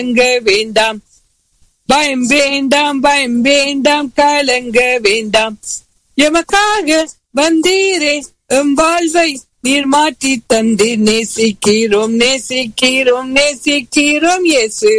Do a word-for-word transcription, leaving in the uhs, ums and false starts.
கலங்க வேண்டாம், பயம் வேண்டாம், பயம் வேண்டாம், கலங்க வேண்டாம். எமக்காக வந்தீரே, எம் வாழ்வை நீர் மாற்றி தந்தீர். நேசிக்கிறோம், நேசிக்கிறோம், நேசிக்கிறோம் இயேசு.